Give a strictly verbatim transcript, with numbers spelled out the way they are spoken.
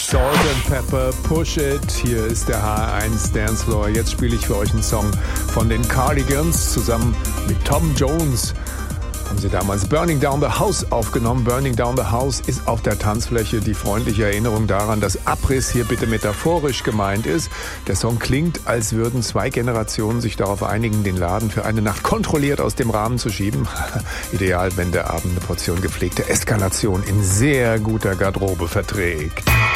Salt and Pepper, Push It. Hier ist der H eins Dance Floor. Jetzt spiele ich für euch einen Song von den Cardigans zusammen mit Tom Jones. Haben sie damals Burning Down the House aufgenommen. Burning Down the House ist auf der Tanzfläche die freundliche Erinnerung daran, dass Abriss hier bitte metaphorisch gemeint ist. Der Song klingt, als würden zwei Generationen sich darauf einigen, den Laden für eine Nacht kontrolliert aus dem Rahmen zu schieben. Ideal, wenn der Abend eine Portion gepflegte Eskalation in sehr guter Garderobe verträgt.